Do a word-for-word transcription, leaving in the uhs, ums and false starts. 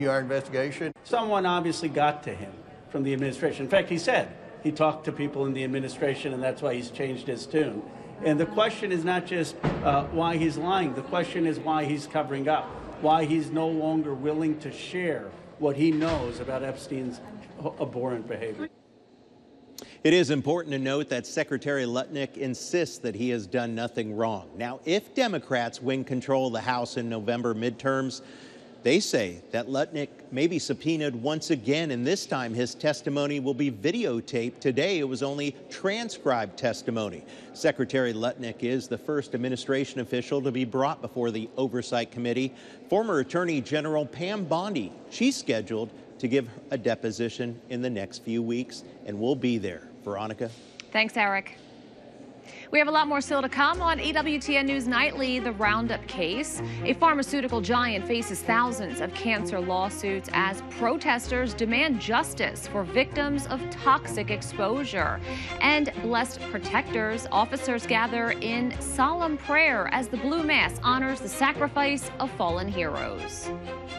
Our investigation. Someone obviously got to him from the administration. In fact, he said he talked to people in the administration, and that's why he's changed his tune. And the question is not just uh, why he's lying. The question is why he's covering up, why he's no longer willing to share what he knows about Epstein's abhorrent behavior. It is important to note that Secretary Lutnick insists that he has done nothing wrong. Now, if Democrats win control of the House in November midterms, they say that Lutnick may be subpoenaed once again, and this time his testimony will be videotaped. Today, it was only transcribed testimony. Secretary Lutnick is the first administration official to be brought before the Oversight Committee. Former Attorney General Pam Bondi, she's scheduled to give a deposition in the next few weeks, and we'll be there. Veronica? Thanks, Eric. We have a lot more still to come on E W T N News Nightly. The Roundup case. A pharmaceutical giant faces thousands of cancer lawsuits as protesters demand justice for victims of toxic exposure. And blessed protectors, officers gather in solemn prayer as the Blue Mass honors the sacrifice of fallen heroes.